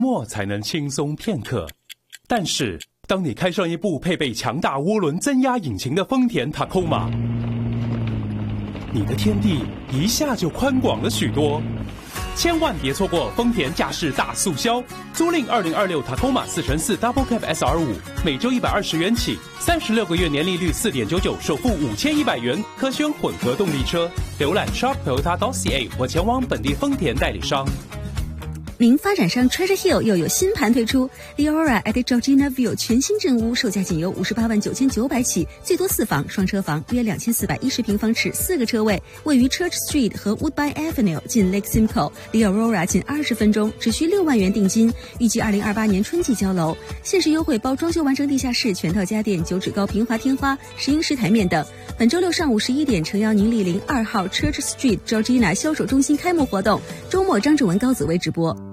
末才能轻松片刻。但是，当你开上一部配备强大涡轮增压引擎的丰田 Tacoma， 你的天地一下就宽广了许多。千万别错过丰田驾驶大促销，租赁2026 Tacoma 4x4 Double Cab SR5，每周120元起，36个月年利率4.99%，首付5100元，可选混合动力车。浏览 shop.toyota.ca 或前往本地丰田代理商。 名发展商 Treasure Hill 又有新盘推出 Leora at Georgina View 全新正屋，售价仅由589900起，最多4房双车房，约2410平方尺，4个车位，位于 Church Street 和 Woodbine Avenue， 近 Lake Simcoe， 离 Aurora 仅20分钟，只需6万元定金，预计2028年春季交楼，限时优惠包装修完整地下室、全套家电、9指高平滑天花、石英石台面等。本周六上午11点，诚邀您莅临2号 Church Street Georgina 销售中心开幕活动，周末张志文、高子薇直播。